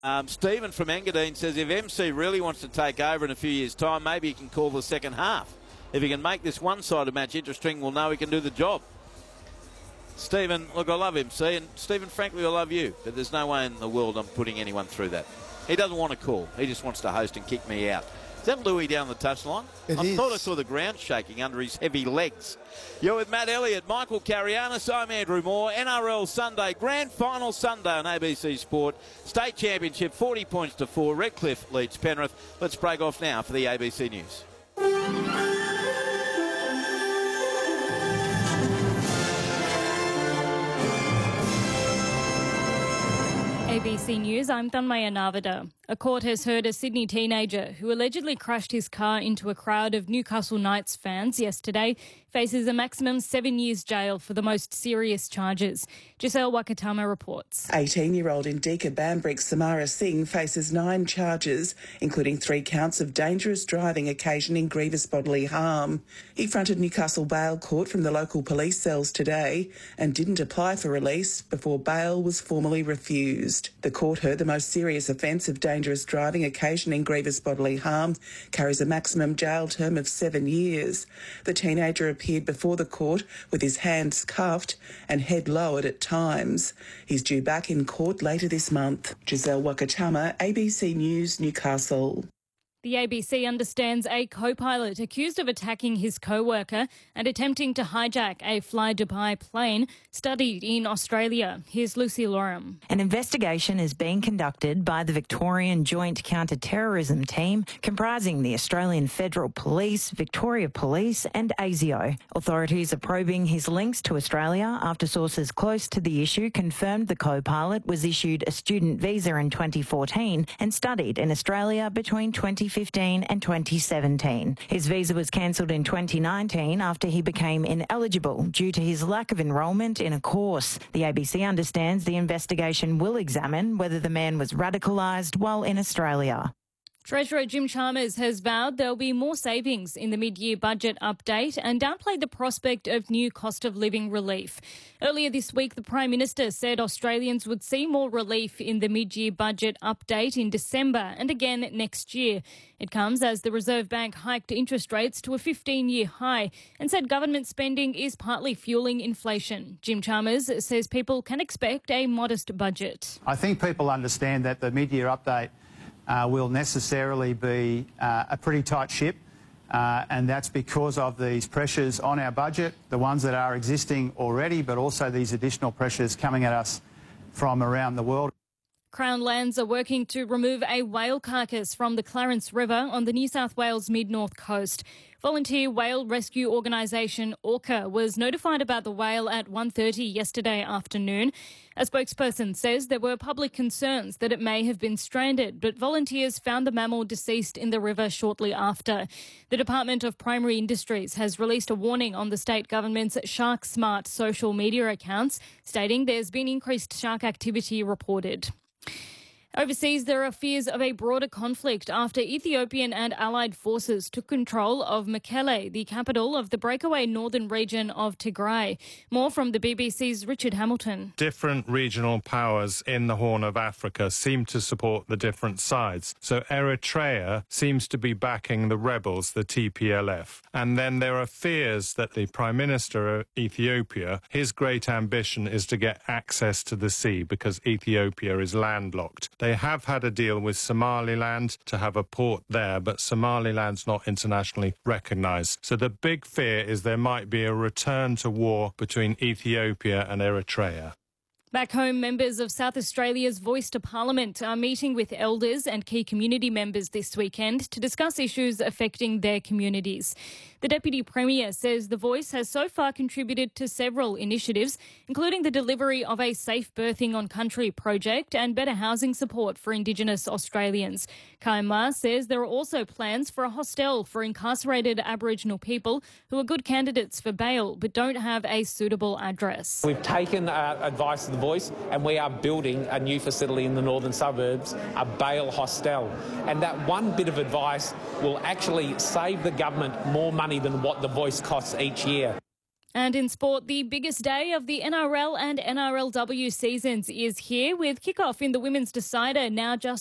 Stephen from Engadine says if MC really wants to take over in a few years' time, maybe he can call the second half. If he can make this one-sided match interesting, we'll know he can do the job. Stephen, look, I love MC, and Stephen, frankly, I love you, but there's no way in the world I'm putting anyone through that. He doesn't want to call. He just wants to host and kick me out. Is that Louis down the touchline? I thought I saw the ground shaking under his heavy legs. You're with Matt Elliott, Michael Carianis, I'm Andrew Moore. NRL Sunday, Grand Final Sunday on ABC Sport. State Championship, 40 points to 4. Redcliffe leads Penrith. Let's break off now for the ABC News. ABC News, I'm Thanmaya Navada. A court has heard a Sydney teenager who allegedly crashed his car into a crowd of Newcastle Knights fans yesterday faces a maximum 7 years jail for the most serious charges. Giselle Wakatama reports. 18-year-old Indika Bambrick Samara Singh faces 9 charges, including 3 counts of dangerous driving occasioning grievous bodily harm. He fronted Newcastle Bail Court from the local police cells today and didn't apply for release before bail was formally refused. The court heard the most serious offence of dangerous driving occasioning grievous bodily harm carries a maximum jail term of 7 years. The teenager appeared before the court with his hands cuffed and head lowered at times. He's due back in court later this month. Giselle Wakatama, ABC News, Newcastle. The ABC understands a co-pilot accused of attacking his co-worker and attempting to hijack a Fly Dubai plane studied in Australia. Here's Lucy Lorem. An investigation is being conducted by the Victorian Joint Counter-Terrorism Team, comprising the Australian Federal Police, Victoria Police and ASIO. Authorities are probing his links to Australia after sources close to the issue confirmed the co-pilot was issued a student visa in 2014 and studied in Australia between 2015 and 2017. His visa was cancelled in 2019 after he became ineligible due to his lack of enrolment in a course. The ABC understands the investigation will examine whether the man was radicalised while in Australia. Treasurer Jim Chalmers has vowed there'll be more savings in the mid-year budget update and downplayed the prospect of new cost of living relief. Earlier this week, the Prime Minister said Australians would see more relief in the mid-year budget update in December and again next year. It comes as the Reserve Bank hiked interest rates to a 15-year high and said government spending is partly fueling inflation. Jim Chalmers says people can expect a modest budget. I think people understand that the mid-year update will necessarily be a pretty tight ship, and that's because of these pressures on our budget, the ones that are existing already, but also these additional pressures coming at us from around the world. Crown Lands are working to remove a whale carcass from the Clarence River on the New South Wales mid-north coast. Volunteer whale rescue organisation Orca was notified about the whale at 1:30 yesterday afternoon. A spokesperson says there were public concerns that it may have been stranded, but volunteers found the mammal deceased in the river shortly after. The Department of Primary Industries has released a warning on the state government's Shark Smart social media accounts, stating there's been increased shark activity reported. Overseas, there are fears of a broader conflict after Ethiopian and allied forces took control of Mekelle, the capital of the breakaway northern region of Tigray. More from the BBC's Richard Hamilton. Different regional powers in the Horn of Africa seem to support the different sides. So Eritrea seems to be backing the rebels, the TPLF. And then there are fears that the Prime Minister of Ethiopia, his great ambition is to get access to the sea because Ethiopia is landlocked. They have had a deal with Somaliland to have a port there, but Somaliland's not internationally recognised. So the big fear is there might be a return to war between Ethiopia and Eritrea. Back home, members of South Australia's Voice to Parliament are meeting with elders and key community members this weekend to discuss issues affecting their communities. The Deputy Premier says the Voice has so far contributed to several initiatives, including the delivery of a Safe Birthing on Country project and better housing support for Indigenous Australians. Kai Ma says there are also plans for a hostel for incarcerated Aboriginal people who are good candidates for bail but don't have a suitable address. We've taken advice of the Voice and we are building a new facility in the northern suburbs, a bail hostel. And that one bit of advice will actually save the government more money than what the Voice costs each year. And in sport, the biggest day of the NRL and NRLW seasons is here with kickoff in the Women's Decider now just